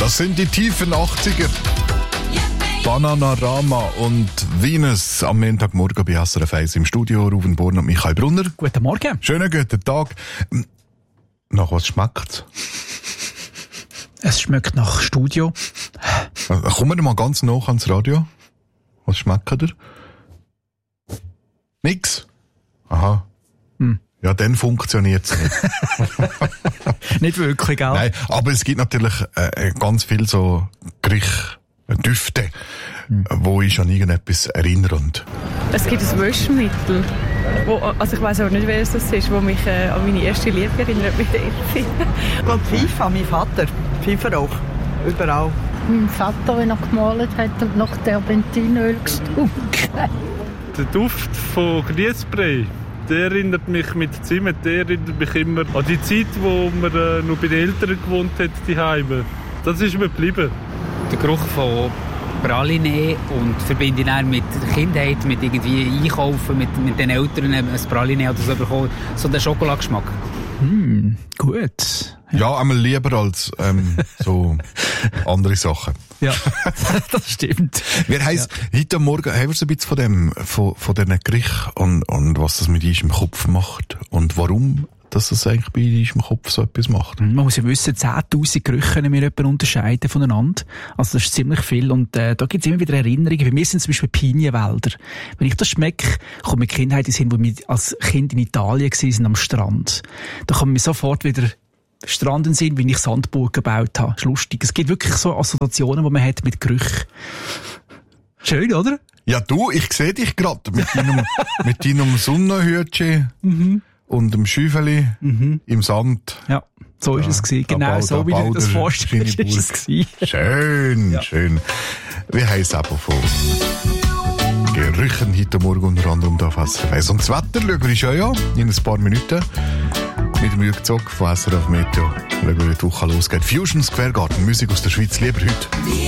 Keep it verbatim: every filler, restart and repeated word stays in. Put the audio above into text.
Das sind die tiefen achtziger. Bananarama und Venus am Montagmorgen bei S R F eins im Studio. Ruven Born und Michael Brunner. Guten Morgen. Schönen guten Tag. Nach was schmeckt's? Es schmeckt nach Studio. Kommen wir mal ganz nah ans Radio. Was schmeckt ihr? Nix? Aha. Hm. Ja, dann funktioniert's nicht. Nicht wirklich, gell? Nein, aber es gibt natürlich äh, ganz viel so Gerichte, Düfte, hm. wo ich an irgendetwas erinnern. Es gibt ein Waschmittel, wo, also ich weiss aber nicht, welches das ist, wo mich äh, an meine erste Liebe erinnert mit der Elfi. Und Pfeife, mein Vater. Pfeifer auch. Überall. Mein Vater, wenn er gemalt hat und nach Terpentinöl gestunken. Der Duft von Grießbrei, der erinnert mich mit Zimt, der erinnert mich immer an die Zeit, wo man äh, noch bei den Eltern gewohnt hat, die Heime. Das ist mir geblieben. Der Geruch von Praline und verbinde ihn dann mit der Kindheit, mit irgendwie Einkaufen, mit, mit den Eltern ein Praline oder so bekommen. So der Schokoladengeschmack. Hm, gut. Ja, ja, einmal lieber als ähm, so andere Sachen. Ja, das stimmt. Wir heisst, ja. Heute Morgen haben wir so ein bisschen von dem, von, von diesen Gerichten und, und was das mit uns im Kopf macht und warum dass das eigentlich bei uns im Kopf so etwas macht. Man muss ja wissen, zehntausend Gerüche können wir etwa unterscheiden voneinander. Also das ist ziemlich viel und äh, da gibt es immer wieder Erinnerungen. Bei mir sind zum Beispiel Pinienwälder. Wenn ich das schmecke, kommt mir Kindheit in den Sinn, wo wir als Kind in Italien waren, am Strand. Da kommt mir sofort wieder Strand in den Sinn, wie ich Sandburgen gebaut habe. Das ist lustig. Es gibt wirklich so Assoziationen, die man hat mit Gerüchen. Schön, oder? Ja, du, ich sehe dich gerade mit deinem, mit deinem Sonnenhütchen. Mhm. Und dem Schäufeli mhm. im Sand. Ja, so ist ja, es gewesen. Genau so, wie du dir das vorstellst, ist es gewesen. Schön, ja. schön. Wir haben es aber von Gerüchen heute Morgen unter anderem da auf S R F eins. Und das Wetter schauen wir schon ja in ein paar Minuten. Mit dem Rückzug von S R F Meteo. Schauen wir, wie die Woche losgeht. Fusion Square Garden, Musik aus der Schweiz, lieber heute.